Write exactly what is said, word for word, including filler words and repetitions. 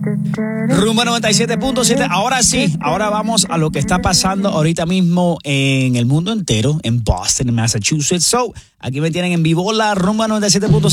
Rumba noventa y siete punto siete. Ahora sí, ahora vamos a lo que está pasando ahorita mismo en el mundo entero, en Boston, en Massachusetts. So, aquí me tienen en vivo la Rumba noventa y siete punto siete.